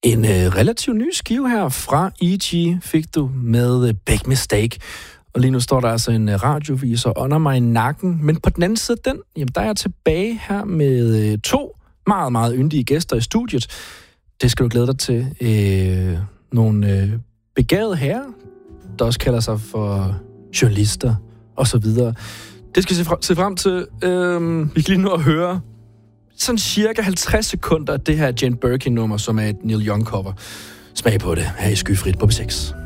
En relativt ny skive her fra E.G. fik du med Big Mistake. Og lige nu står der altså en radioviser under mig i nakken. Men på den anden side af den, jamen, der er jeg tilbage her med 2 meget, meget yndige gæster i studiet. Det skal du glæde dig til. Nogle begavede herrer, der også kalder sig for journalister og så videre. Det skal vi se frem til. Vi kan lige nu at høre sådan cirka 50 sekunder af det her Jane Birkin-nummer, som er et Neil Young-cover. Smag på det her i Skyfrit på B6.